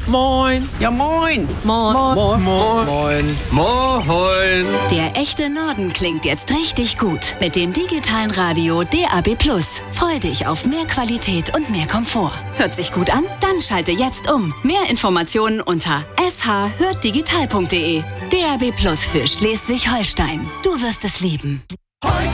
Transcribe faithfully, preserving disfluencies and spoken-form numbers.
Moin. Ja, moin. Moin. Moin. Moin. Moin. Der echte Norden klingt jetzt richtig gut mit dem digitalen Radio D A B plus. Freu dich auf mehr Qualität und mehr Komfort. Hört sich gut an? Dann schalte jetzt um. Mehr Informationen unter s h hört digital punkt d e. D A B plus für Schleswig-Holstein. Du wirst es lieben. Heute